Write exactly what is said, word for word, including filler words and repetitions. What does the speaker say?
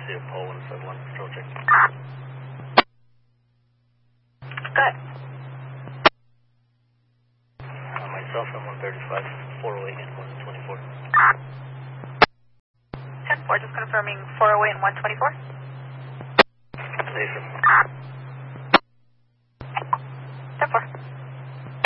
see a pole one seven one, control check. Good. Uh, myself, I'm one thirty-five, four oh eight and one twenty-four. ten four, just confirming four oh eight and one twenty-four. Nathan.